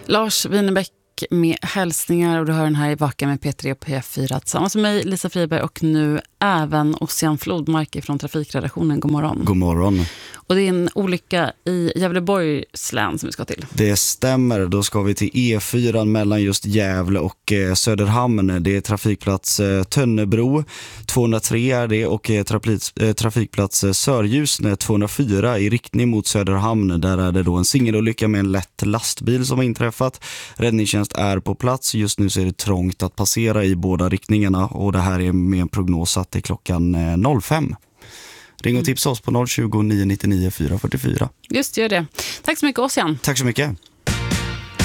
Lars Winnerbäck med hälsningar, och du hör den här i Vaka med P3 och P4 tillsammans med mig, Lisa Friberg, och nu även Ossian Flodmark från Trafikredaktionen. God morgon. God morgon. Och det är en olycka i Gävleborgs län som vi ska till. Det stämmer, då ska vi till E4 mellan just Gävle och Söderhamn. Det är trafikplats Tönnebro 203 är det, och trafikplats Sörljusne 204 i riktning mot Söderhamn. Där är det då en singelolycka med en lätt lastbil som har inträffat. Räddningstjänst är på plats. Just nu så är det trångt att passera i båda riktningarna, och det här är med en prognos att det är klockan 05. Ring och tipsa oss på 020 999 444. Just gör det. Tack så mycket, Ossian. Tack så mycket.